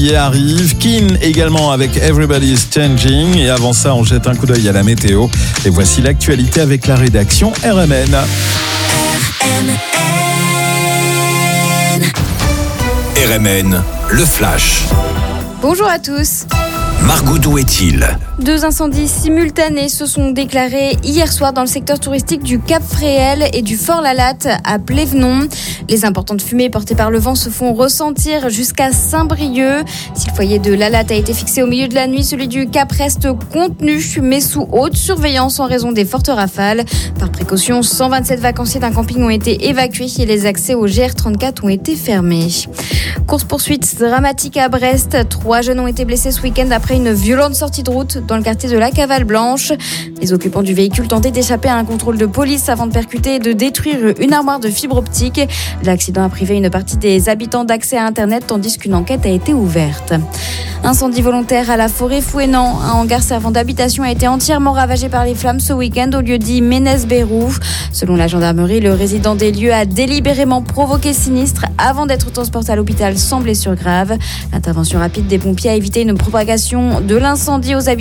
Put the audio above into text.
Y arrive, Keane également avec Everybody's Changing. Et avant ça, on jette un coup d'œil à la météo. Et voici l'actualité avec la rédaction RMN. RMN, le flash. Bonjour à tous. Margot, d'où est-il ? 2 incendies simultanés se sont déclarés hier soir dans le secteur touristique du Cap Fréhel et du Fort Lalatte à Plévenon. Les importantes fumées portées par le vent se font ressentir jusqu'à Saint-Brieuc. Si le foyer de Lalatte a été fixé au milieu de la nuit, celui du Cap reste contenu, mais sous haute surveillance en raison des fortes rafales. Par précaution, 127 vacanciers d'un camping ont été évacués et les accès au GR34 ont été fermés. Course-poursuite dramatique à Brest. 3 jeunes ont été blessés ce week-end après une violente sortie de route dans le quartier de la Cavale Blanche. Les occupants du véhicule tentaient d'échapper à un contrôle de police avant de percuter et de détruire une armoire de fibre optique. L'accident a privé une partie des habitants d'accès à Internet tandis qu'une enquête a été ouverte. Incendie volontaire à la forêt Fouesnant. Un hangar servant d'habitation a été entièrement ravagé par les flammes ce week-end au lieu dit Ménès-Bérou. Selon la gendarmerie, le résident des lieux a délibérément provoqué sinistre avant d'être transporté à l'hôpital sans blessure grave. L'intervention rapide des pompiers a évité une propagation de l'incendie aux habitants